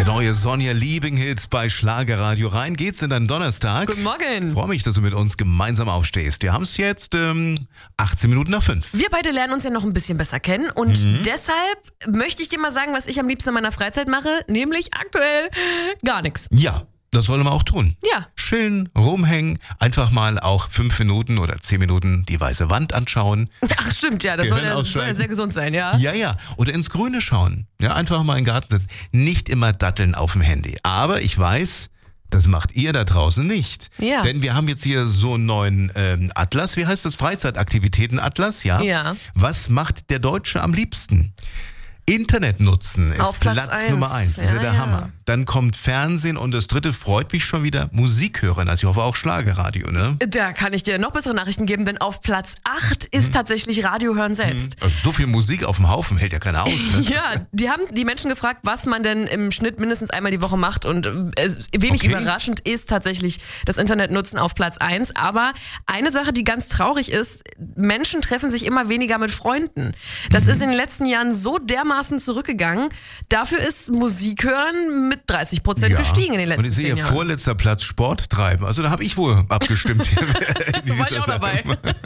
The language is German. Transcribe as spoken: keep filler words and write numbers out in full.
Der neue Sonja Liebing-Hit bei Schlagerradio. Rein geht's in deinen Donnerstag. Guten Morgen. Ich freue mich, dass du mit uns gemeinsam aufstehst. Wir haben es jetzt ähm, achtzehn Minuten nach fünf. Wir beide lernen uns ja noch ein bisschen besser kennen und Mhm. deshalb möchte ich dir mal sagen, was ich am liebsten in meiner Freizeit mache, nämlich aktuell gar nichts. Ja, das wollen wir auch tun. Ja. Chillen, rumhängen, einfach mal auch fünf Minuten oder zehn Minuten die weiße Wand anschauen. Ach stimmt, ja, das Gehirn soll ja, soll ja ausschalten. sehr gesund sein, ja. Ja, ja. Oder ins Grüne schauen. Ja, einfach mal in den Garten setzen. Nicht immer datteln auf dem Handy. Aber ich weiß, das macht ihr da draußen nicht. Ja. Denn wir haben jetzt hier so einen neuen ähm, Atlas. Wie heißt das? Freizeitaktivitäten-Atlas, ja? Ja. Was macht der Deutsche am liebsten? Internet nutzen ist Auf Platz Platz, eins. Nummer eins. Das ist ja, Ja, der ja. Hammer. Dann kommt Fernsehen und das dritte freut mich schon wieder Musik hören. Also ich hoffe auch Schlagerradio, ne? Da kann ich dir noch bessere Nachrichten geben, denn auf Platz acht ist Hm. tatsächlich Radio hören selbst. Also so viel Musik auf dem Haufen hält ja keiner aus. Ne? Ja, die haben die Menschen gefragt, was man denn im Schnitt mindestens einmal die Woche macht und äh, es, wenig Okay. überraschend ist tatsächlich das Internetnutzen auf Platz eins. Aber eine Sache, die ganz traurig ist, Menschen treffen sich immer weniger mit Freunden. Das ist in den letzten Jahren so dermaßen zurückgegangen. Dafür ist Musik hören mit dreißig Prozent gestiegen in den letzten Und ich sehe zehn ja Jahren. vorletzter Platz Sport treiben. Also da habe ich wohl abgestimmt. In War ich dieser auch dabei. Sache.